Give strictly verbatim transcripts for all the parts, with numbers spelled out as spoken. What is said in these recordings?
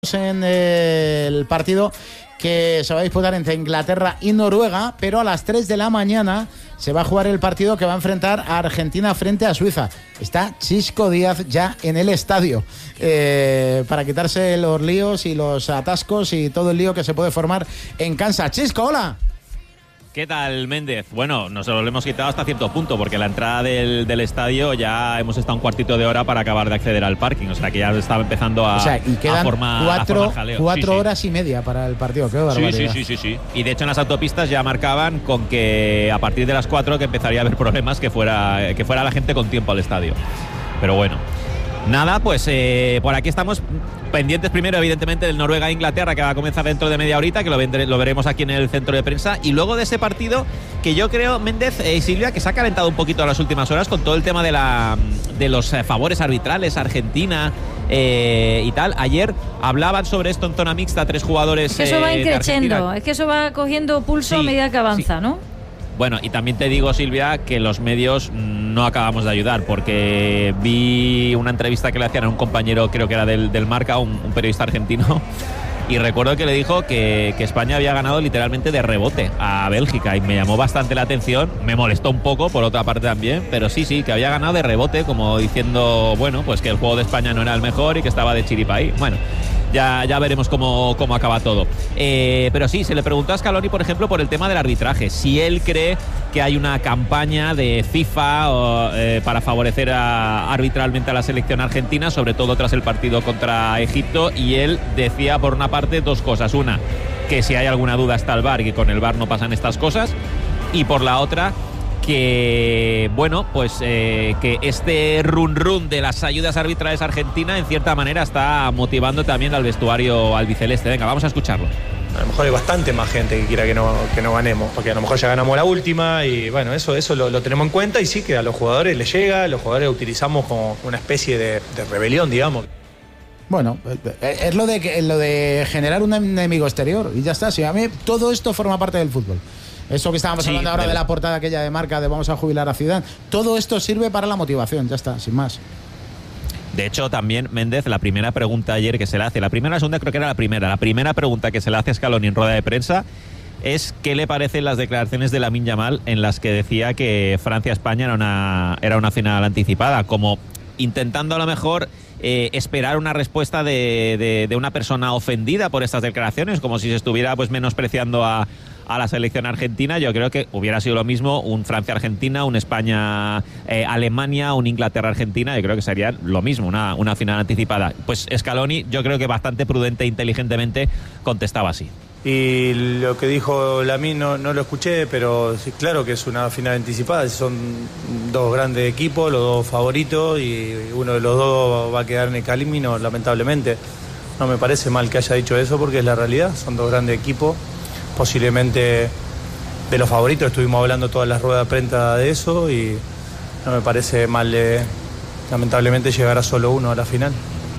En el partido que se va a disputar entre Inglaterra y Noruega, pero a las tres de la mañana se va a jugar el partido que va a enfrentar a Argentina frente a Suiza. Está Xisco Díaz ya en el estadio eh, para quitarse los líos y los atascos y todo el lío que se puede formar en Kansas. Xisco, hola. ¿Qué tal, Méndez? Bueno, nos lo hemos quitado hasta cierto punto, porque la entrada del, del estadio ya hemos estado un cuartito de hora para acabar de acceder al parking, o sea que ya estaba empezando a, o sea, y quedan a formar, cuatro, a formar jaleo. cuatro sí, horas sí. y media para el partido. Qué barbaridad. Sí, sí, sí, sí, sí. Y de hecho en las autopistas ya marcaban con que a partir de las cuatro que empezaría a haber problemas, que fuera, que fuera la gente con tiempo al estadio. Pero bueno. Nada, pues eh, por aquí estamos pendientes primero, evidentemente, del Noruega-Inglaterra, que va a comenzar dentro de media horita, que lo, vendré, lo veremos aquí en el centro de prensa. Y luego de ese partido, que yo creo, Méndez y eh, Silvia, que se ha calentado un poquito en las últimas horas con todo el tema de, la, de los eh, favores arbitrales, Argentina eh, y tal. Ayer hablaban sobre esto en zona mixta, tres jugadores. Es que eso va eh, increciendo, es que eso va cogiendo pulso sí, a medida que avanza, sí. ¿no? Bueno, y también te digo, Silvia, que los medios no acabamos de ayudar, porque vi una entrevista que le hacían a un compañero, creo que era del, del Marca, un, un periodista argentino, y recuerdo que le dijo que, que España había ganado literalmente de rebote a Bélgica, y me llamó bastante la atención, me molestó un poco, por otra parte también, pero sí, sí, que había ganado de rebote, como diciendo, bueno, pues que el juego de España no era el mejor y que estaba de chiripaí. Bueno, Ya, ya veremos cómo, cómo acaba todo. Eh, pero sí, se le preguntó a Scaloni, por ejemplo, por el tema del arbitraje. Si él cree que hay una campaña de FIFA o, eh, para favorecer a, arbitralmente a la selección argentina, sobre todo tras el partido contra Egipto. Y él decía, por una parte, dos cosas. Una, que si hay alguna duda está el V A R y que con el V A R no pasan estas cosas. Y por la otra, que bueno, pues eh, que este run run de las ayudas arbitrales argentina en cierta manera está motivando también al vestuario albiceleste. Venga, vamos a escucharlo. A lo mejor hay bastante más gente que quiera que no, que no ganemos, porque a lo mejor ya ganamos la última y bueno, eso, eso lo, lo tenemos en cuenta y sí que a los jugadores les llega, los jugadores lo utilizamos como una especie de, de rebelión, digamos. Bueno, es lo de, lo de generar un enemigo exterior y ya está. Si a mí todo esto forma parte del fútbol. Eso que estábamos sí, hablando ahora de la portada aquella de Marca de vamos a jubilar a Zidane, todo esto sirve para la motivación, ya está, sin más. De hecho, también, Méndez, la primera pregunta ayer que se le hace, la primera, la segunda creo que era la primera, la primera pregunta que se le hace a Scaloni en rueda de prensa es qué le parecen las declaraciones de Lamine Yamal en las que decía que Francia-España era una, era una final anticipada, como intentando a lo mejor eh, esperar una respuesta de, de, de una persona ofendida por estas declaraciones, como si se estuviera pues menospreciando a a la selección argentina. Yo creo que hubiera sido lo mismo un Francia-Argentina, un España-Alemania, eh, un Inglaterra-Argentina. Yo creo que sería lo mismo, una, una final anticipada. Pues Scaloni, yo creo que bastante prudente e inteligentemente contestaba así. Y lo que dijo Lamine no, no lo escuché, pero sí, claro que es una final anticipada. Son dos grandes equipos, los dos favoritos, y uno de los dos va a quedar en el camino, lamentablemente. No me parece mal que haya dicho eso porque es la realidad. Son dos grandes equipos. Posiblemente de los favoritos, estuvimos hablando todas las ruedas de prensa de eso y no me parece mal, eh, lamentablemente, llegar a solo uno a la final.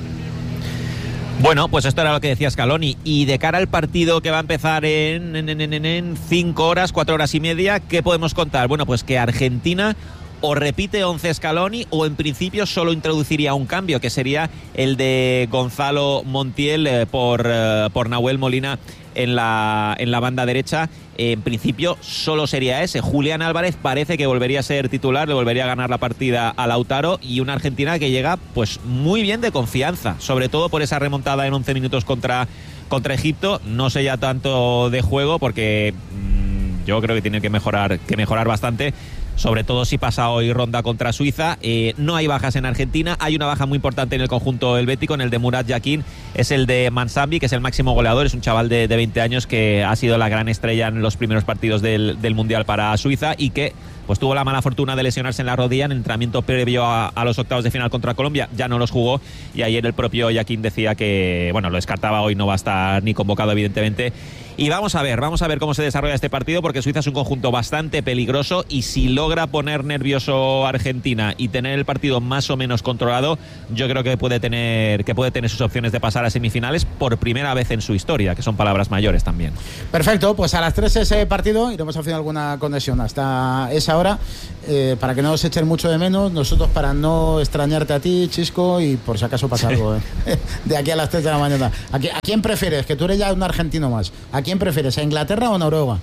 Bueno, pues esto era lo que decía Scaloni. Y de cara al partido que va a empezar en, en, en, en cinco horas, cuatro horas y media, ¿qué podemos contar? Bueno, pues que Argentina o repite once Scaloni o en principio solo introduciría un cambio, que sería el de Gonzalo Montiel eh, por, eh, por Nahuel Molina en la, en la banda derecha. En principio solo sería ese. Julián Álvarez parece que volvería a ser titular, le volvería a ganar la partida a Lautaro, y una Argentina que llega pues muy bien de confianza, sobre todo por esa remontada en once minutos contra, contra Egipto. No sé ya tanto de juego porque mmm, yo creo que tiene que mejorar, que mejorar bastante, sobre todo si pasa hoy ronda contra Suiza. Eh, no hay bajas en Argentina, hay una baja muy importante en el conjunto helvético, en el de Murat Yakin, es el de Mansambi, que es el máximo goleador, es un chaval de, de veinte años que ha sido la gran estrella en los primeros partidos del, del Mundial para Suiza y que pues tuvo la mala fortuna de lesionarse en la rodilla en el entrenamiento previo a, a los octavos de final contra Colombia. Ya no los jugó y ayer el propio Yakin decía que, bueno, lo descartaba, hoy no va a estar ni convocado evidentemente. Y vamos a ver, vamos a ver cómo se desarrolla este partido, porque Suiza es un conjunto bastante peligroso y si logra poner nervioso a Argentina y tener el partido más o menos controlado, yo creo que puede tener que puede tener sus opciones de pasar a semifinales por primera vez en su historia, que son palabras mayores también. Perfecto, pues a las tres ese partido iremos haciendo alguna conexión hasta esa esa hora, eh, para que no os echen mucho de menos, nosotros para no extrañarte a ti, Chisco, y por si acaso pasa algo eh, de aquí a las tres de la mañana. ¿A, qui- ¿A quién prefieres? Que tú eres ya un argentino más. ¿A quién prefieres? ¿A Inglaterra o Noruega?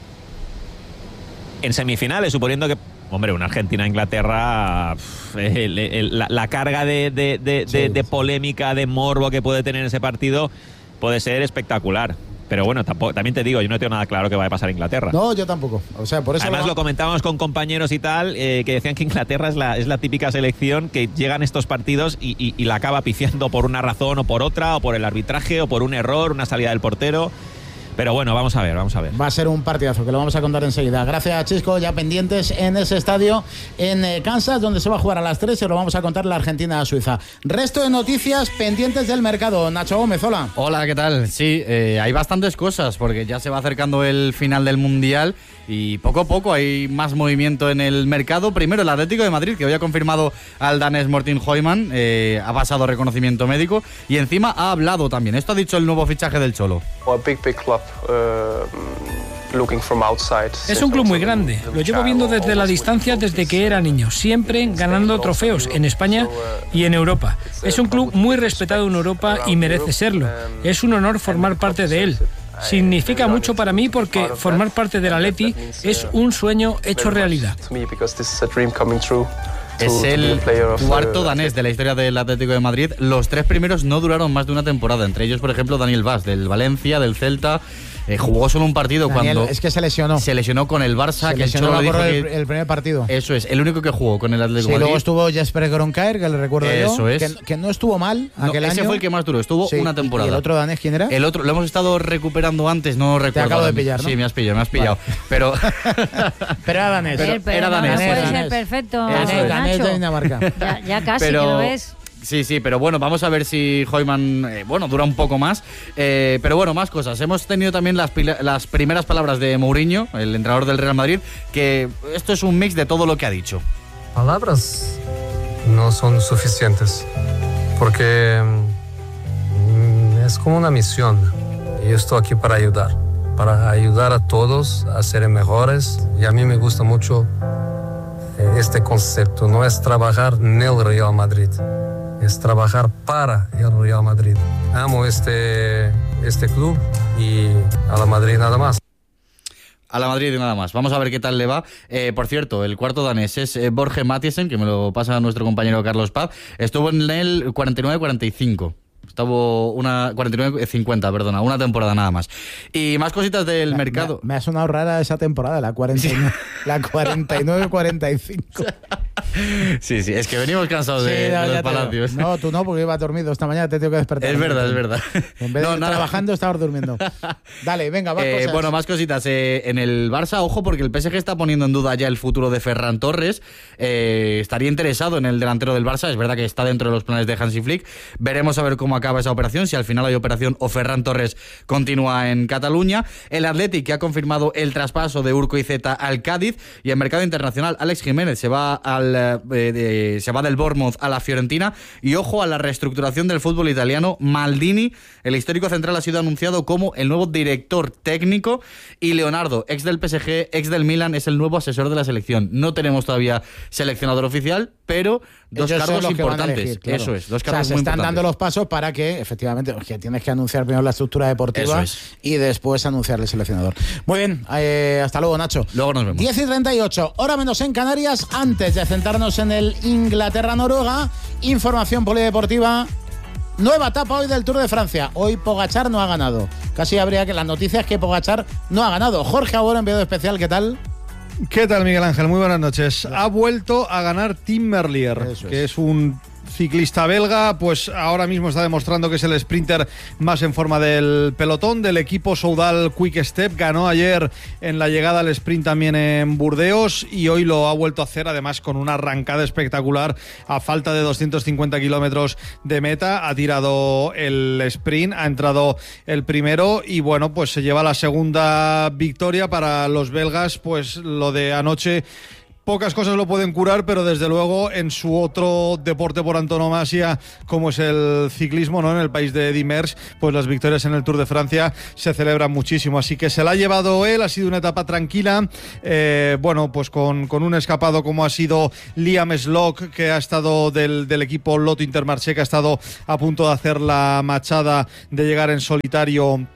En semifinales, suponiendo que, hombre, una Argentina-Inglaterra, el, el, la, la carga de, de, de, Sí, de, de sí. polémica, de morbo que puede tener ese partido puede ser espectacular. Pero bueno, tampoco, también te digo, yo no tengo nada claro que vaya a pasar a Inglaterra. No, yo tampoco. O sea, por eso Además lo- lo comentábamos con compañeros y tal, eh, que decían que Inglaterra es la, es la típica selección que llegan estos partidos y, y, y la acaba pifiando por una razón o por otra, o por el arbitraje, o por un error, una salida del portero. Pero bueno, vamos a ver, vamos a ver. Va a ser un partidazo que lo vamos a contar enseguida. Gracias, Chisco. Ya pendientes en ese estadio en eh, Kansas, donde se va a jugar a las tres y lo vamos a contar la Argentina-Suiza. Resto de noticias pendientes del mercado. Nacho Gómez, hola. Hola, ¿qué tal? Sí, eh, hay bastantes cosas porque ya se va acercando el final del Mundial y poco a poco hay más movimiento en el mercado. Primero el Atlético de Madrid, que hoy ha confirmado al danés Morten Højmann, eh, ha pasado reconocimiento médico y encima ha hablado también. Esto ha dicho el nuevo fichaje del Cholo. A big, big club, uh, looking from outside. Es un club muy grande, lo llevo viendo desde la distancia desde que era niño, siempre ganando trofeos en España y en Europa. Es un club muy respetado en Europa y merece serlo. Es un honor formar parte de él. Significa mucho para mí porque formar parte del Atleti es un sueño hecho realidad. Es el cuarto danés de la historia del Atlético de Madrid. Los tres primeros no duraron más de una temporada. Entre ellos, por ejemplo, Daniel Vaz, del Valencia, del Celta. Eh, jugó solo un partido Daniel, cuando es que se lesionó. se lesionó con el Barça. Se que el lesionó, Cholo me dijo acuerdo, el, que- el primer partido. Eso es, el único que jugó con el Atlético Sí, de luego Madrid. estuvo Jesper Gronkaer, que le recuerdo Eso yo, es. que, que no estuvo mal No, aquel ese año. fue el que más duró, estuvo Sí, una temporada. ¿Y el otro danés quién era? El otro lo hemos estado recuperando antes, no recuerdo. acabo de ahora mismo. pillar, ¿no? Sí, me has pillado, me has pillado. Pero Pero era danés. Pero Él, pero era no, danés, no puede danés. ser perfecto, Danés, Eso es. danés Nacho. de Dinamarca. Ya, ya casi Pero- que lo ves. sí, sí, pero bueno, vamos a ver si Højmann, eh, bueno, dura un poco más. Eh, pero bueno, más cosas. Hemos tenido también las, pila- las primeras palabras de Mourinho, el entrenador del Real Madrid, que esto es un mix de todo lo que ha dicho. Palabras no son suficientes porque mm, es como una misión. Yo estoy aquí para ayudar, para ayudar a todos a ser mejores y a mí me gusta mucho eh, este concepto. No es trabajar en el Real Madrid, es trabajar para el Real Madrid. Amo este, este club y a la Madrid nada más. A la Madrid y nada más. Vamos a ver qué tal le va. Eh, por cierto, el cuarto danés es eh, Borge Mathiesen, que me lo pasa nuestro compañero Carlos Paz. Estuvo en el cuarenta y nueve cuarenta y cinco. Estuvo una cuarenta y nueve cincuenta, perdona, una temporada nada más. Y más cositas del Me- mercado. Me, me ha sonado rara esa temporada, la cuarenta y nueve, la cuarenta y nueve cuarenta y cinco. Sí, sí, es que venimos cansados de, Sí, de no, los ya te palacios. digo. No, tú no, porque iba dormido esta mañana, te tengo que despertar. Es verdad, es verdad. En vez de No, ir nada. trabajando, estabas durmiendo. Dale, venga, más Eh, cosas. bueno, más cositas. Eh, en el Barça, ojo, porque el P S G está poniendo en duda ya el futuro de Ferran Torres. Eh, estaría interesado en el delantero del Barça. Es verdad que está dentro de los planes de Hansi Flick. Veremos a ver cómo acaba esa operación, si al final hay operación o Ferran Torres continúa en Cataluña. El Athletic, que ha confirmado el traspaso de Urco y Zeta al Cádiz. Y en mercado internacional, Alex Jiménez se va, al, eh, de- se va del Bournemouth a la Fiorentina. Y ojo a la reestructuración del fútbol italiano. Maldini, el histórico central, ha sido anunciado como el nuevo director técnico. Y Leonardo, ex del P S G, ex del Milan, es el nuevo asesor de la selección. No tenemos todavía seleccionador oficial, pero dos Ellos son cargos los que van a importantes. elegir, claro. Eso es, dos O sea, cargos se muy están importantes. dando los pasos para que, efectivamente, que tienes que anunciar primero la estructura deportiva Eso es. y después anunciar el seleccionador. Muy bien, eh, hasta luego, Nacho. Luego nos vemos. diez y treinta y ocho, hora menos en Canarias. Antes de centrarnos en el Inglaterra-Noruega, información polideportiva. Nueva etapa hoy del Tour de Francia. Hoy Pogačar no ha ganado. Casi habría que... Las noticias es que Pogačar no ha ganado. Jorge Agüero, enviado especial, ¿qué tal? ¿Qué tal, Miguel Ángel? Muy buenas noches. Ha vuelto a ganar Tim Merlier, Eso es. que es un ciclista belga, pues ahora mismo está demostrando que es el sprinter más en forma del pelotón del equipo Soudal Quick Step. Ganó ayer en la llegada al sprint también en Burdeos y hoy lo ha vuelto a hacer, además con una arrancada espectacular a falta de doscientos cincuenta kilómetros de meta. Ha tirado el sprint, ha entrado el primero y bueno, pues se lleva la segunda victoria para los belgas. Pues lo de anoche pocas cosas lo pueden curar, pero desde luego en su otro deporte por antonomasia, como es el ciclismo, ¿no? En el país de Eddy Merckx, pues las victorias en el Tour de Francia se celebran muchísimo. Así que se la ha llevado él, ha sido una etapa tranquila, eh, bueno, pues con, con un escapado como ha sido Liam Slock, que ha estado del, del equipo Lotto Intermarché, que ha estado a punto de hacer la machada de llegar en solitario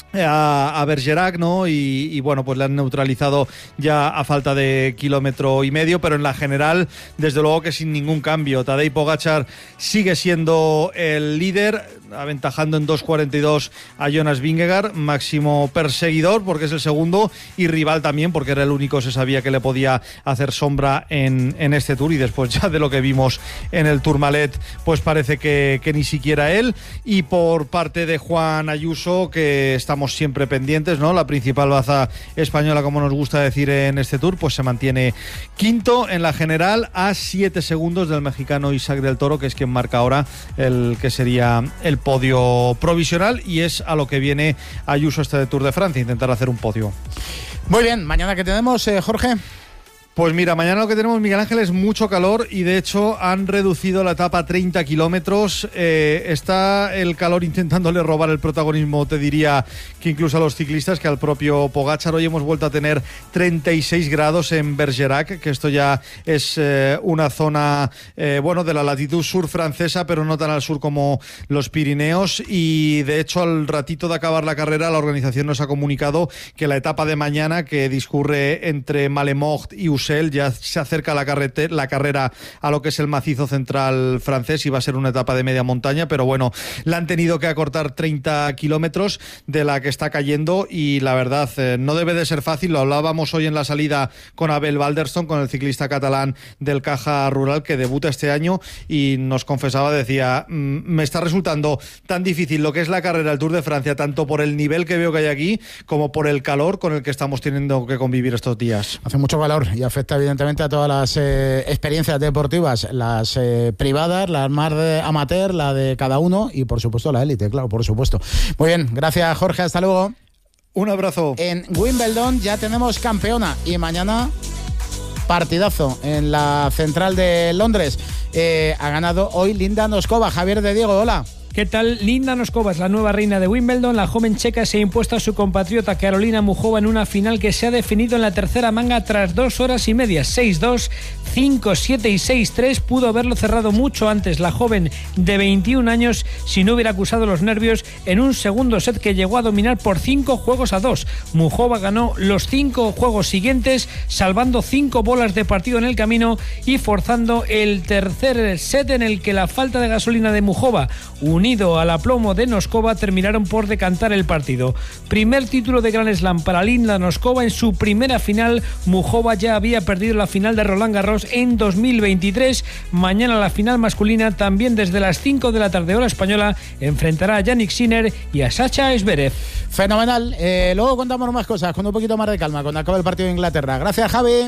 a, a Bergerac, ¿no? Y, y bueno, pues le han neutralizado ya a falta de kilómetro y medio, pero en la general, desde luego que sin ningún cambio. Tadej Pogačar sigue siendo el líder, aventajando en dos cuarenta y dos a Jonas Vingegaard, máximo perseguidor porque es el segundo y rival también porque era el único, se sabía que le podía hacer sombra en, en este Tour, y después ya de lo que vimos en el Tourmalet, pues parece que, que ni siquiera él. Y por parte de Juan Ayuso, que estamos siempre pendientes, ¿no? La principal baza española, como nos gusta decir en este Tour, pues se mantiene quinto en la general a siete segundos del mexicano Isaac del Toro, que es quien marca ahora el que sería el podio provisional, y es a lo que viene Ayuso este Tour de Francia, intentar hacer un podio. Muy bien, mañana que tenemos, eh, Jorge. Pues mira, mañana lo que tenemos, Miguel Ángel, es mucho calor y de hecho han reducido la etapa a treinta kilómetros. Eh, está el calor intentándole robar el protagonismo, te diría que incluso a los ciclistas, que al propio Pogačar. Hoy hemos vuelto a tener treinta y seis grados en Bergerac, que esto ya es eh, una zona eh, bueno, de la latitud sur francesa, pero no tan al sur como los Pirineos. Y de hecho, al ratito de acabar la carrera, la organización nos ha comunicado que la etapa de mañana, que discurre entre Malemort y Ussel, ya se acerca la, carretera, la carrera a lo que es el macizo central francés, y va a ser una etapa de media montaña, pero bueno, la han tenido que acortar treinta kilómetros de la que está cayendo, y la verdad eh, no debe de ser fácil. Lo hablábamos hoy en la salida con Abel Balderston, con el ciclista catalán del Caja Rural, que debuta este año, y nos confesaba, decía, me está resultando tan difícil lo que es la carrera del Tour de Francia, tanto por el nivel que veo que hay aquí, como por el calor con el que estamos teniendo que convivir estos días. Hace mucho calor y afecta evidentemente a todas las eh, experiencias deportivas, las eh, privadas, las más de amateur, la de cada uno, y por supuesto la élite, claro, por supuesto. Muy bien, gracias Jorge, hasta luego. Un abrazo. En Wimbledon ya tenemos campeona y mañana partidazo en la central de Londres. Eh, ha ganado hoy Linda Noskova. Javier de Diego, hola. ¿Qué tal? Linda Noskova es la nueva reina de Wimbledon. La joven checa se ha impuesto a su compatriota Karolina Muchova en una final que se ha definido en la tercera manga tras dos horas y media. seis dos, cinco siete y seis tres. Pudo haberlo cerrado mucho antes la joven de veintiún años si no hubiera acusado los nervios en un segundo set que llegó a dominar por cinco juegos a dos. Muchova ganó los cinco juegos siguientes, salvando cinco bolas de partido en el camino y forzando el tercer set, en el que la falta de gasolina de Muchova, unido al aplomo de Noskova, terminaron por decantar el partido. Primer título de Grand Slam para Linda Noskova en su primera final. Muchova ya había perdido la final de Roland Garros en dos mil veintitrés. Mañana la final masculina, también desde las cinco de la tarde hora española, enfrentará a Yannick Sinner y a Sasha Zverev. Fenomenal. Eh, luego contamos más cosas con un poquito más de calma cuando acabe el partido de Inglaterra. Gracias, Javi.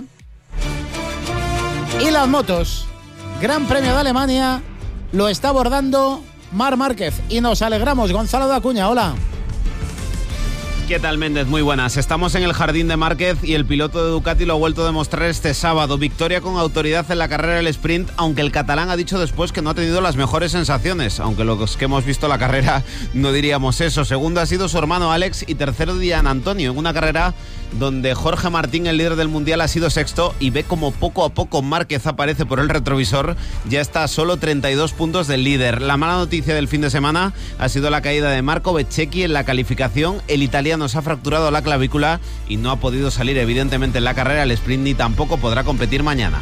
Y las motos. Gran Premio de Alemania lo está abordando Marc Márquez y nos alegramos. Gonzalo de Acuña, hola. ¿Qué tal, Méndez? Muy buenas. Estamos en el jardín de Márquez y el piloto de Ducati lo ha vuelto a demostrar este sábado. Victoria con autoridad en la carrera del sprint, aunque el catalán ha dicho después que no ha tenido las mejores sensaciones, aunque los que hemos visto la carrera no diríamos eso. Segundo ha sido su hermano Alex y tercero Gian Antonio, en una carrera donde Jorge Martín, el líder del Mundial, ha sido sexto, y ve como poco a poco Márquez aparece por el retrovisor. Ya está a solo treinta y dos puntos del líder. La mala noticia del fin de semana ha sido la caída de Marco Bezzecchi en la calificación. El italiano se ha fracturado la clavícula y no ha podido salir evidentemente en la carrera al sprint, ni tampoco podrá competir mañana.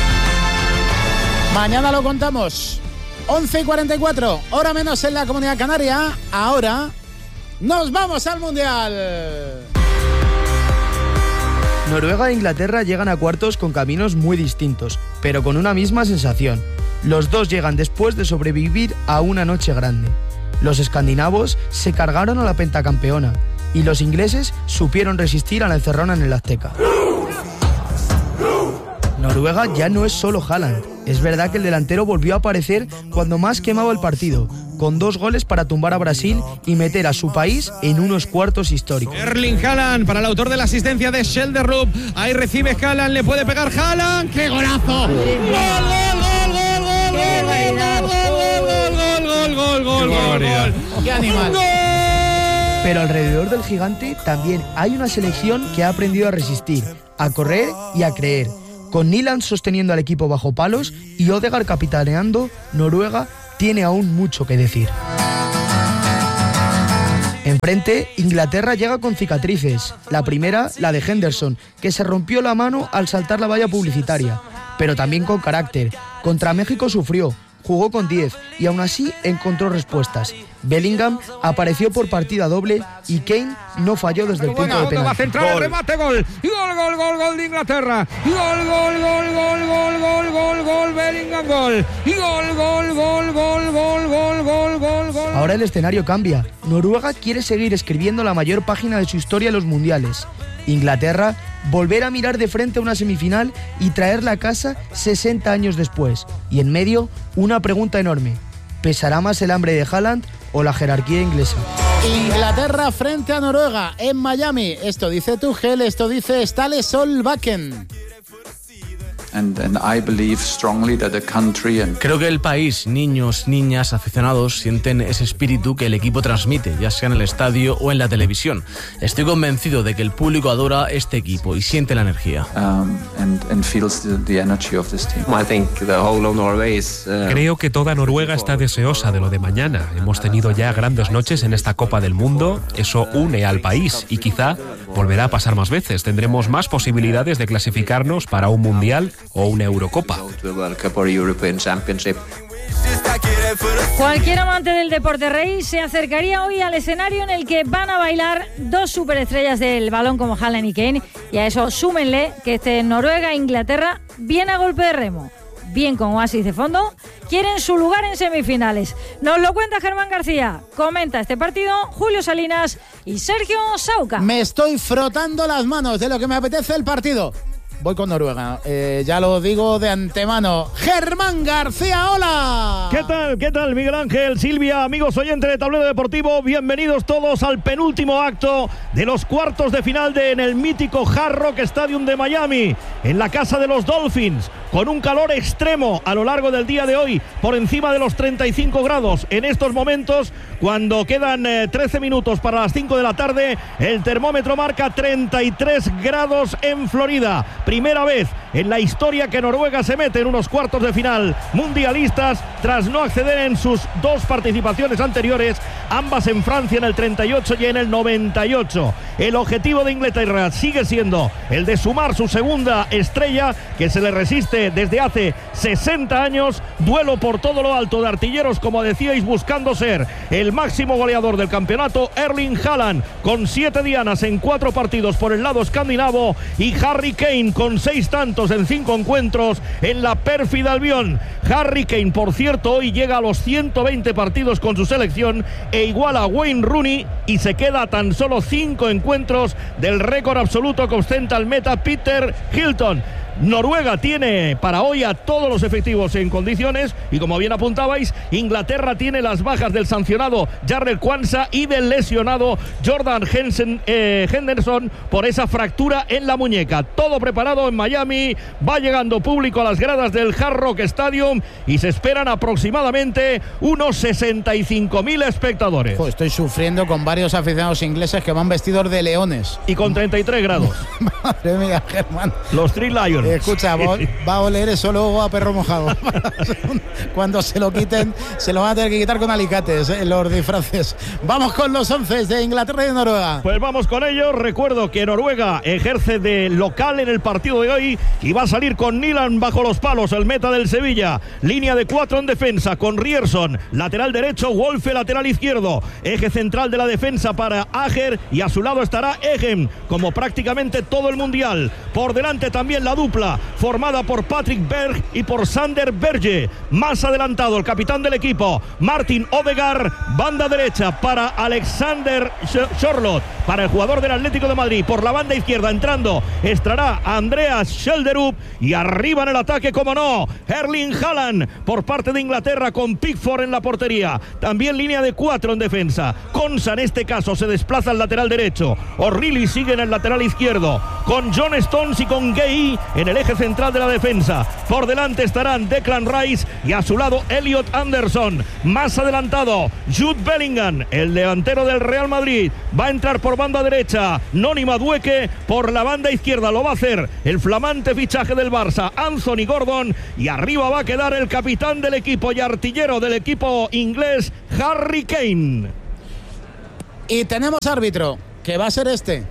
Mañana lo contamos. once y cuarenta y cuatro, hora menos en la Comunidad Canaria. Ahora nos vamos al Mundial. Noruega e Inglaterra llegan a cuartos con caminos muy distintos, pero con una misma sensación. Los dos llegan después de sobrevivir a una noche grande. Los escandinavos se cargaron a la pentacampeona y los ingleses supieron resistir a la encerrona en el Azteca. Noruega ya no es solo Haaland. Es verdad que el delantero volvió a aparecer cuando más quemaba el partido, con dos goles para tumbar a Brasil y meter a su país en unos cuartos históricos. Erling Haaland para el autor de la asistencia de Schelderup. Ahí recibe Haaland, le puede pegar Haaland. ¡Qué golazo! ¡Gol, gol, gol, gol, gol, gol, gol, gol, gol, gol, gol, gol, gol! ¡Qué animal! Pero alrededor del gigante también hay una selección que ha aprendido a resistir, a correr y a creer. Con Nyland sosteniendo al equipo bajo palos y Odegaard capitaneando, Noruega tiene aún mucho que decir. Enfrente, Inglaterra llega con cicatrices. La primera, la de Henderson, que se rompió la mano al saltar la valla publicitaria, pero también con carácter. Contra México sufrió, jugó con diez y aún así encontró respuestas. Bellingham apareció por partida doble y Kane no falló desde el punto de penalti. Va a centrar el remate, gol. Y gol, gol, gol, gol de Inglaterra. Y gol, gol, gol, gol, gol, gol, gol, gol, Bellingham, gol. Y gol, gol, gol, gol, gol, gol, gol, gol, gol. Ahora el escenario cambia. Noruega quiere seguir escribiendo la mayor página de su historia en los mundiales. Inglaterra volver a mirar de frente a una semifinal y traerla a casa sesenta años después. Y en medio, una pregunta enorme. ¿Pesará más el hambre de Haaland o la jerarquía inglesa? Inglaterra frente a Noruega en Miami. Esto dice Tuchel, esto dice Ståle Solbakken. And, and I believe strongly that the country and... Creo que el país, niños, niñas, aficionados, sienten ese espíritu que el equipo transmite, ya sea en el estadio o en la televisión. Estoy convencido de que el público adora este equipo y siente la energía. Um, and, and feels the, the energy of this team. I think the whole of Norway is, uh... Creo que toda Noruega está deseosa de lo de mañana. Hemos tenido ya grandes noches en esta Copa del Mundo. Eso une al país y quizá volverá a pasar más veces. Tendremos más posibilidades de clasificarnos para un Mundial o una Eurocopa. Cualquier amante del deporte rey se acercaría hoy al escenario en el que van a bailar dos superestrellas del balón como Haaland y Kane, y a eso súmenle que este Noruega e Inglaterra, bien a golpe de remo, bien con oasis de fondo, quieren su lugar en semifinales. Nos lo cuenta Germán García, comenta este partido Julio Salinas y Sergio Sauca. Me estoy frotando las manos de lo que me apetece el partido. Voy con Noruega, eh, ya lo digo de antemano. Germán García, hola. ¿Qué tal? ¿Qué tal, Miguel Ángel, Silvia, amigos oyentes de Tablero Deportivo? Bienvenidos todos al penúltimo acto de los cuartos de final de, en el mítico Hard Rock Stadium de Miami, en la casa de los Dolphins, con un calor extremo a lo largo del día de hoy, por encima de los treinta y cinco grados. En estos momentos, cuando quedan eh, trece minutos para las cinco de la tarde, el termómetro marca treinta y tres grados en Florida. Primera vez en la historia que Noruega se mete en unos cuartos de final mundialistas tras no acceder en sus dos participaciones anteriores, ambas en Francia en el treinta y ocho y en el noventa y ocho. El objetivo de Inglaterra sigue siendo el de sumar su segunda estrella, que se le resiste desde hace sesenta años. Duelo por todo lo alto de artilleros, como decíais, buscando ser el máximo goleador del campeonato, Erling Haaland, con siete dianas en cuatro partidos por el lado escandinavo, y Harry Kane con seis tantos en cinco encuentros en la pérfida Albión. Harry Kane, por cierto, hoy llega a los ciento veinte partidos con su selección e iguala a Wayne Rooney y se queda a tan solo cinco encuentros del récord absoluto que ostenta el meta Peter Hilton. Noruega tiene para hoy a todos los efectivos en condiciones y, como bien apuntabais, Inglaterra tiene las bajas del sancionado Jarrell Quansah y del lesionado Jordan Hensen, eh, Henderson por esa fractura en la muñeca. Todo preparado en Miami, va llegando público a las gradas del Hard Rock Stadium y se esperan aproximadamente unos sesenta y cinco mil espectadores. Jo, estoy sufriendo con varios aficionados ingleses que van vestidos de leones. Y con treinta y tres grados. Madre mía, Germán. Los Three Lions. Escucha, va a oler eso luego a perro mojado. Cuando se lo quiten, se lo van a tener que quitar con alicates, ¿eh? Los disfraces. Vamos con los once de Inglaterra y de Noruega. Pues vamos con ellos. Recuerdo que Noruega ejerce de local en el partido de hoy y va a salir con Nyland bajo los palos, el meta del Sevilla. Línea de cuatro en defensa con Ryerson, lateral derecho, Wolfe, lateral izquierdo. Eje central de la defensa para Ajer y a su lado estará Egem, como prácticamente todo el mundial. Por delante también la dupla dupla formada por Patrick Berg y por Sander Berge. Más adelantado el capitán del equipo, Martin Odegaard, banda derecha para Alexander Sørloth, para el jugador del Atlético de Madrid. Por la banda izquierda entrando estará Andreas Schjelderup y arriba en el ataque, como no, Erling Haaland por parte de Inglaterra con Pickford en la portería. También línea de cuatro en defensa. Konsa en este caso se desplaza al lateral derecho. O'Reilly sigue en el lateral izquierdo con John Stones y con Gay en el eje central de la defensa. Por delante estarán Declan Rice y a su lado Elliot Anderson. Más adelantado Jude Bellingham, el delantero del Real Madrid, va a entrar por banda derecha. Noni Madueke por la banda izquierda, lo va a hacer el flamante fichaje del Barça, Anthony Gordon, y arriba va a quedar el capitán del equipo y artillero del equipo inglés, Harry Kane. Y tenemos árbitro, que va a ser este.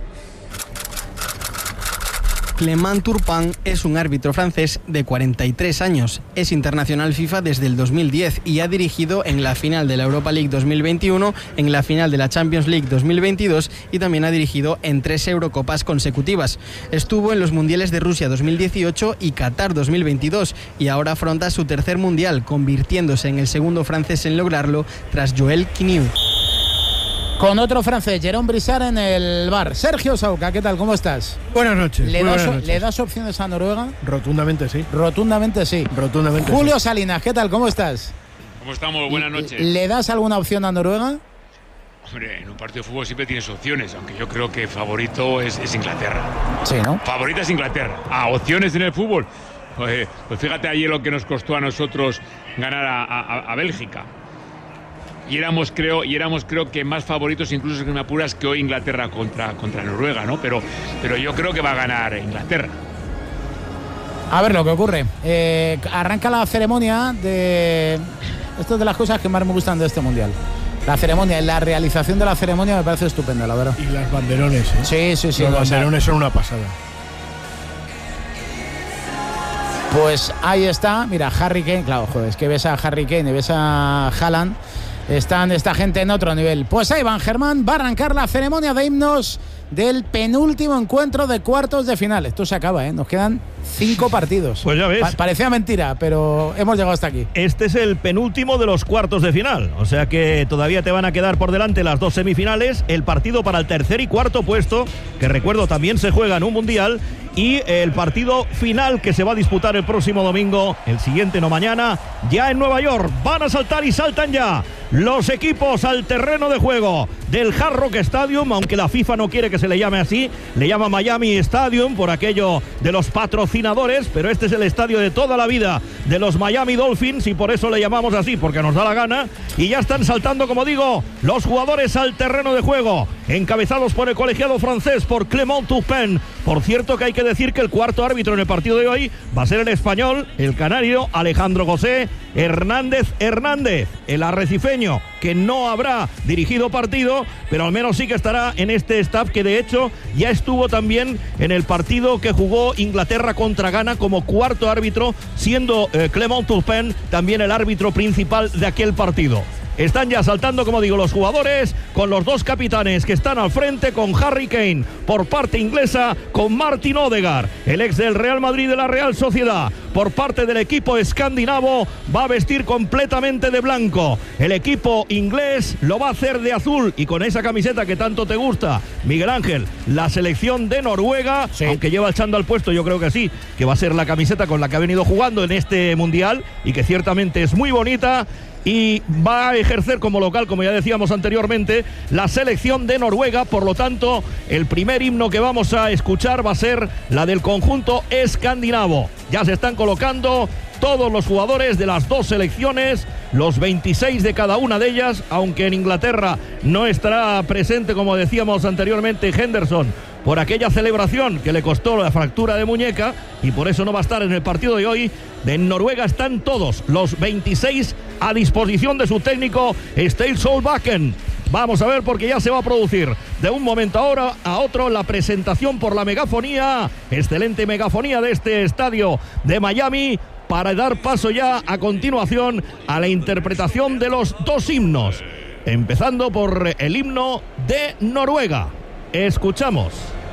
Clément Turpin es un árbitro francés de cuarenta y tres años. Es internacional FIFA desde el dos mil diez y ha dirigido en la final de la Europa League dos mil veintiuno, en la final de la Champions League dos mil veintidós y también ha dirigido en tres Eurocopas consecutivas. Estuvo en los Mundiales de Rusia dos mil dieciocho y Qatar dos mil veintidós y ahora afronta su tercer Mundial, convirtiéndose en el segundo francés en lograrlo tras Joel Quiniu. Con otro francés, Jérôme Brissard en el bar. Sergio Sauca, ¿qué tal? ¿Cómo estás? Buenas noches. ¿Le, muy das, buenas noches. ¿Le das opciones a Noruega? Rotundamente sí. Rotundamente sí. Rotundamente Julio sí. Salinas, ¿qué tal? ¿Cómo estás? ¿Cómo estamos? Buenas noches. ¿Le das alguna opción a Noruega? Hombre, en un partido de fútbol siempre tienes opciones, aunque yo creo que favorito es, es Inglaterra. Sí, ¿no? Favorita es Inglaterra. Ah, opciones en el fútbol. Pues, pues fíjate ayer lo que nos costó a nosotros ganar a, a, a Bélgica. Y éramos, creo, y éramos creo que más favoritos, incluso que me apuras, que hoy Inglaterra contra, contra Noruega, ¿no? Pero, pero yo creo que va a ganar Inglaterra. A ver lo que ocurre. Eh, arranca la ceremonia de... Esto es de las cosas que más me gustan de este Mundial. La ceremonia, la realización de la ceremonia me parece estupenda, la verdad. Y las banderones, ¿eh? Sí, sí, sí. Los o sea, banderones son una pasada. Pues ahí está, mira, Harry Kane, claro, joder, es que ves a Harry Kane y ves a Haaland, están esta gente en otro nivel. Pues ahí van, Germán, va a arrancar la ceremonia de himnos del penúltimo encuentro de cuartos de final. Esto se acaba, ¿eh? Nos quedan cinco partidos. Pues ya ves. Pa- parecía mentira, pero hemos llegado hasta aquí. Este es el penúltimo de los cuartos de final, o sea que todavía te van a quedar por delante las dos semifinales, el partido para el tercer y cuarto puesto, que recuerdo también se juega en un mundial, y el partido final que se va a disputar el próximo domingo, el siguiente no mañana, ya en Nueva York. Van a saltar y saltan ya los equipos al terreno de juego del Hard Rock Stadium, aunque la FIFA no quiere que se le llame así, le llama Miami Stadium por aquello de los patrocinadores, pero este es el estadio de toda la vida de los Miami Dolphins y por eso le llamamos así, porque nos da la gana. Y ya están saltando, como digo, los jugadores al terreno de juego, encabezados por el colegiado francés, por Clément Turpin. Por cierto que hay que decir que el cuarto árbitro en el partido de hoy va a ser el español, el canario Alejandro José Hernández Hernández, el arrecifeño, que no habrá dirigido partido, pero al menos sí que estará en este staff, que de hecho ya estuvo también en el partido que jugó Inglaterra contra Ghana como cuarto árbitro, siendo eh, Clément Turpin también el árbitro principal de aquel partido. Están ya saltando, como digo, los jugadores, con los dos capitanes que están al frente, con Harry Kane por parte inglesa, con Martin Odegaard, el ex del Real Madrid de la Real Sociedad. Por parte del equipo escandinavo va a vestir completamente de blanco. El equipo inglés lo va a hacer de azul y con esa camiseta que tanto te gusta, Miguel Ángel, la selección de Noruega, sí. Aunque lleva el chándal puesto, yo creo que sí, que va a ser la camiseta con la que ha venido jugando en este Mundial y que ciertamente es muy bonita. Y va a ejercer como local, como ya decíamos anteriormente, la selección de Noruega. Por lo tanto, el primer himno que vamos a escuchar va a ser la del conjunto escandinavo. Ya se están colocando todos los jugadores de las dos selecciones, los veintiséis de cada una de ellas, aunque en Inglaterra no estará presente, como decíamos anteriormente, Henderson, por aquella celebración que le costó la fractura de muñeca y por eso no va a estar en el partido de hoy. En Noruega están todos los veintiséis a disposición de su técnico Ståle Solbakken. Vamos a ver, porque ya se va a producir de un momento ahora a otro la presentación por la megafonía, excelente megafonía de este estadio de Miami, para dar paso ya a continuación a la interpretación de los dos himnos, empezando por el himno de Noruega. Escuchamos.